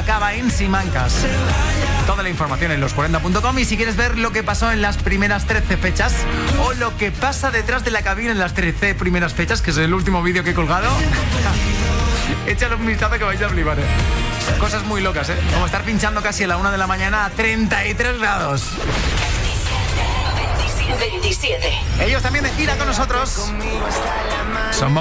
acaba en Simancas. Toda la información en los40.com y si quieres ver lo que pasó en las primeras 13 fechas o lo que pasa detrás de la cabina en las 13 primeras fechas, que es el último vídeo que he colgado, échale un vistazo que vais a flipar, Cosas muy locas, Como estar pinchando casi a la 1 de la mañana a 33 grados. 27. Ellos también de gira con nosotros. Son